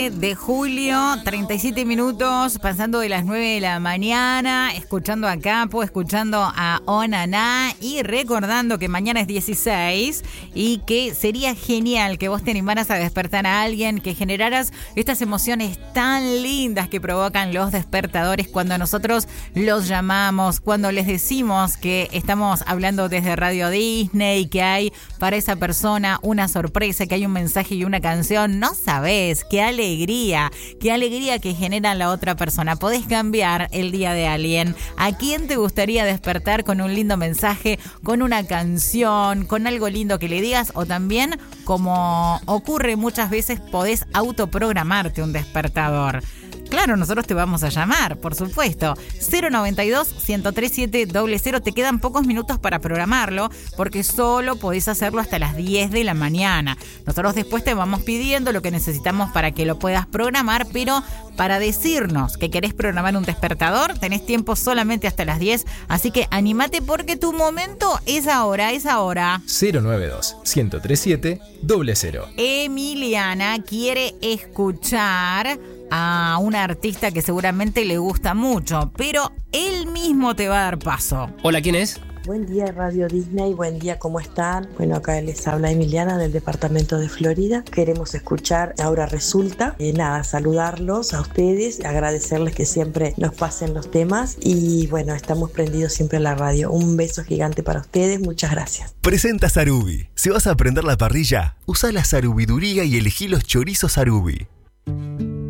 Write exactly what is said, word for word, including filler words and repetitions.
De julio, treinta y siete minutos, pasando de las nueve de la mañana, escuchando a Capo, escuchando a Onaná y recordando que mañana es dieciséis y que sería genial que vos te animaras a despertar a alguien, que generaras estas emociones tan lindas que provocan los despertadores cuando nosotros los llamamos, cuando les decimos que estamos hablando desde Radio Disney, que hay para esa persona una sorpresa, que hay un mensaje y una canción. No sabés qué alegría. Alegría, qué alegría que genera la otra persona. Podés cambiar el día de alguien. ¿A quién te gustaría despertar con un lindo mensaje, con una canción, con algo lindo que le digas? O también, como ocurre muchas veces, podés autoprogramarte un despertador. Claro, nosotros te vamos a llamar, por supuesto. cero noventa y dos, ciento tres siete, cero cero. Te quedan pocos minutos para programarlo porque solo podés hacerlo hasta las diez de la mañana. Nosotros después te vamos pidiendo lo que necesitamos para que lo puedas programar, pero para decirnos que querés programar un despertador, tenés tiempo solamente hasta las diez. Así que anímate porque tu momento es ahora, es ahora. cero noventa y dos, ciento treinta y siete, cero cero. Emiliana quiere escuchar a una artista que seguramente le gusta mucho, pero él mismo te va a dar paso. Hola, ¿quién es? Buen día, Radio Disney, buen día, ¿cómo están? Bueno, acá les habla Emiliana del departamento de Florida. Queremos escuchar Ahora Resulta. Eh, nada, saludarlos a ustedes, agradecerles que siempre nos pasen los temas y bueno, estamos prendidos siempre a la radio. Un beso gigante para ustedes, muchas gracias. Presenta Sarubi. Si vas a prender la parrilla, usa la sarubiduría y elegí los chorizos Sarubi.